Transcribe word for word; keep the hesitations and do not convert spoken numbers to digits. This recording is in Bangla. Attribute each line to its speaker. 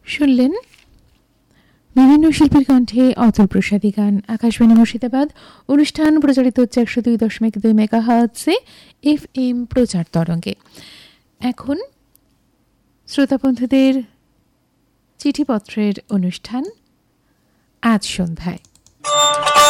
Speaker 1: শুনলেন বিভিন্ন শিল্পীর কণ্ঠে অতুল প্রসাদী গান। আকাশবাণী মুর্শিদাবাদ, অনুষ্ঠান প্রচারিত হচ্ছে একশো দুই দশমিক দুই মেগাহার্টজে এফ এম প্রচার তরঙ্গে। এখন শ্রোতা বন্ধুদের চিঠিপত্রের অনুষ্ঠান আজ সন্ধ্যায়।